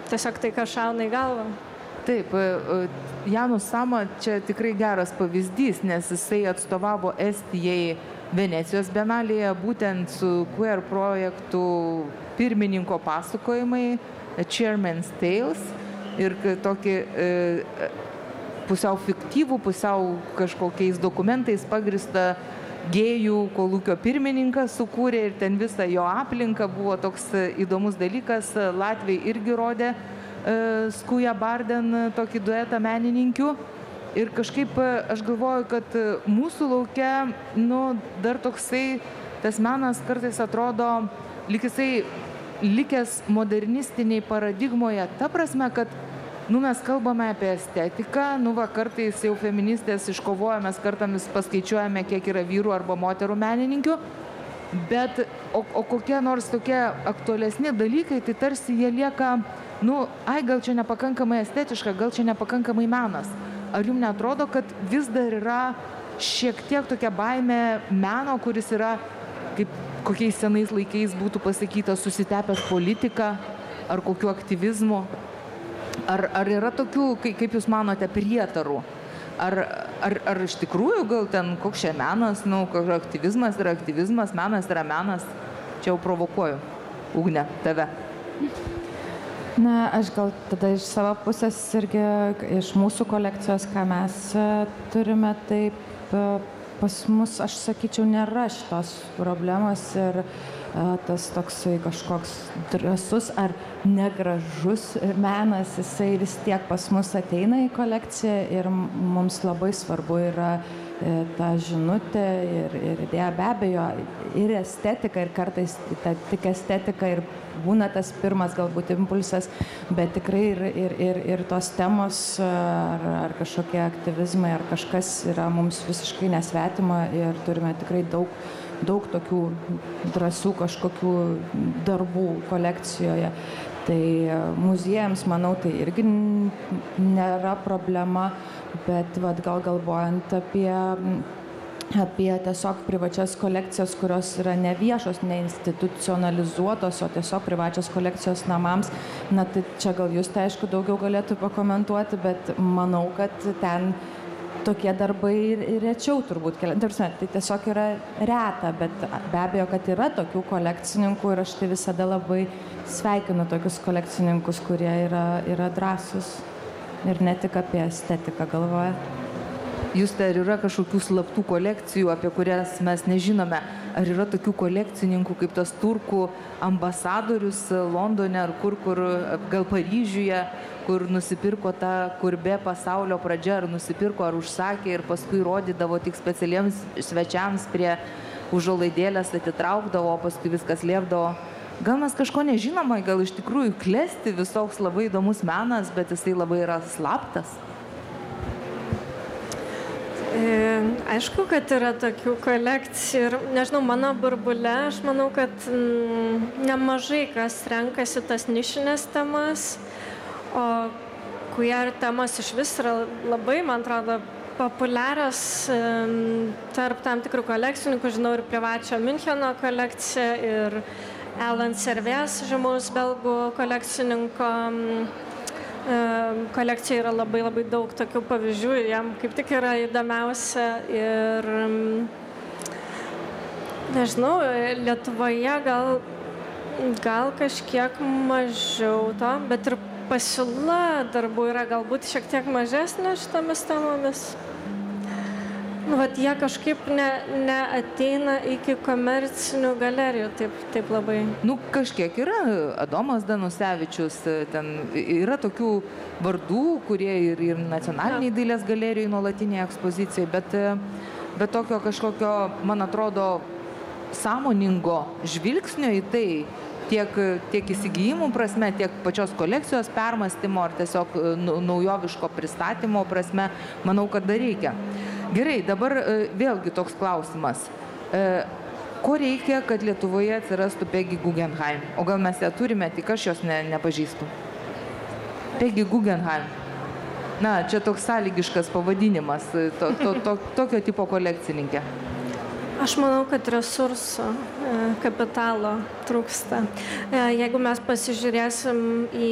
tiesiog tai, kas šauna į galvą. Taip, Janus Sama čia tikrai geras pavyzdys, nes jisai atstovavo Estijai Venecijos bienalėje būtent su queer projektų pirmininko pasakojimai A Chairman's Tales ir tokį pusiau fiktyvų, pusiau kažkokiais dokumentais pagrįstą gėjų kolūkio pirmininkas sukūrė ir ten visa jo aplinka buvo toks įdomus dalykas. Latviai irgi rodė Skuja Barden tokį duetą menininkių. Ir kažkaip aš galvoju, kad mūsų lauke, dar toksai tas menas kartais atrodo lyg jisai likęs modernistiniai paradigmoje, ta prasme, kad mes kalbame apie estetiką, kartais jau feministės iškovoja, mes kartais paskaičiuojame, kiek yra vyrų arba moterų menininkių, bet o kokie nors tokie aktualesni dalykai, tai tarsi jie lieka, gal čia nepakankamai estetiška, gal čia nepakankamai menas. Ar jums neatrodo, kad vis dar yra šiek tiek tokia baimė meno, kuris yra, kaip kokiais senais laikais būtų pasakyta, susitepęs politiką ar kokiu aktyvizmu? Ar yra tokių, kaip jūs manote, prietarų? Ar iš tikrųjų gal ten koks čia menas, aktyvizmas yra aktyvizmas, menas yra menas? Čia jau provokuoju. Ugne, tave. Na, aš gal tada iš savo pusės irgi iš mūsų kolekcijos, ką mes turime, taip pas mus, aš sakyčiau, nėra šitos problemos ir tas toksai kažkoks drąsus ar negražus menas, jisai vis tiek pas mus ateina į kolekciją ir mums labai svarbu yra ta žinutė ir idėja, be abejo, ir estetika, ir kartais tik estetika ir būna tas pirmas galbūt impulsas, bet tikrai ir tos temos ar kažkokie aktyvizmai ar kažkas yra mums visiškai nesvetima ir turime tikrai daug tokių drąsių kažkokių darbų kolekcijoje. Tai muziejams, manau, tai irgi nėra problema, bet gal galvojant apie tiesiog privačias kolekcijas, kurios yra ne viešos, ne institucionalizuotos, o tiesiog privačios kolekcijos namams, tai čia gal jūs tai aišku daugiau galėtų pakomentuoti, bet manau, kad ten tokie darbai rečiau turbūt keliauja. Tai tiesiog yra reta, bet be abejo, kad yra tokių kolekcininkų ir aš tai visada labai sveikinu tokius kolekcininkus, kurie yra drąsūs ir ne tik apie estetiką galvoja. Jūs ar yra kažkokių slaptų kolekcijų, apie kurias mes nežinome? Ar yra tokių kolekcininkų kaip tas turkų ambasadorius Londone ar kur gal Paryžiuje, kur nusipirko tą Kurbė pasaulio pradžia, ar nusipirko, ar užsakė ir paskui rodydavo tik specialiems svečiams prie užuolaidėlės atitraukdavo, paskui viskas liepdavo. Gal mes kažko nežinoma, gal iš tikrųjų klesti visoks labai įdomus menas, bet jisai labai yra slaptas? Aišku, kad yra tokių kolekcijų ir, nežinau, mano burbule, aš manau, kad nemažai kas renkasi tas nišinės temas, o queer temos iš vis yra labai, man atrodo, populiarios tarp tam tikrų kolekcininkų. Žinau ir privačią Müncheno kolekciją ir Alan Servės, žymaus belgų kolekcininko kolekcija yra labai daug tokių pavyzdžių, jam kaip tik yra įdomiausia ir nežinau, Lietuvoje gal kažkiek mažiau to, bet ir pasiūla darbų yra galbūt šiek tiek mažesnė šitomis temomis. Jie kažkaip neateina iki komercinių galerijų taip labai. Kažkiek yra. Adomas Danusevičius, ten yra tokių vardų, kurie ir nacionaliniai dailės galerijai nuolatinėje ekspozicijoje, bet tokio kažkokio, man atrodo, sąmoningo žvilgsnio į tai, tiek įsigijimų prasme, tiek pačios kolekcijos permąstymo ar tiesiog naujoviško pristatymo prasme, manau, kad dar reikia. Gerai, dabar vėlgi toks klausimas. Ko reikia, kad Lietuvoje atsirastų Peggy Guggenheim? O gal mes ją turime, tik aš jos nepažįstu. Peggy Guggenheim. Čia toks sąlygiškas pavadinimas, tokio tipo kolekcininkė. Aš manau, kad resursų, kapitalo trūksta. Jeigu mes pasižiūrėsim į